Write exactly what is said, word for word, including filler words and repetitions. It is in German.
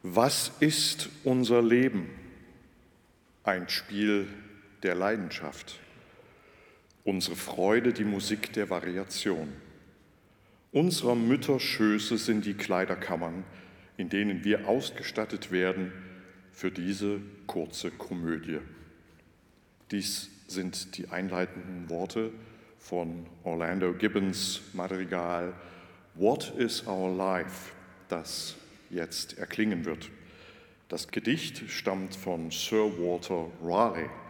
Was ist unser Leben? Ein Spiel der Leidenschaft. Unsere Freude die Musik der Variation. Unserer Mütter Schöße sind die Kleiderkammern, in denen wir ausgestattet werden für diese kurze Komödie. Dies sind die einleitenden Worte von Orlando Gibbons Madrigal What is Our Life?, das jetzt erklingen wird. Das Gedicht stammt von Sir Walter Raleigh.